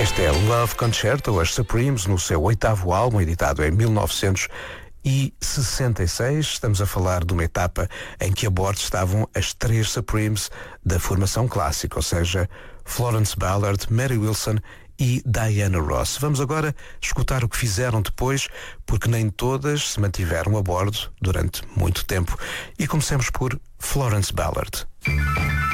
Este é Love Concerto, as Supremes, no seu 8º álbum, editado em 1966. Estamos a falar de uma etapa em que a bordo estavam as 3 Supremes da formação clássica, ou seja, Florence Ballard, Mary Wilson e Diana Ross. Vamos agora escutar o que fizeram depois, porque nem todas se mantiveram a bordo durante muito tempo. E comecemos por Florence Ballard.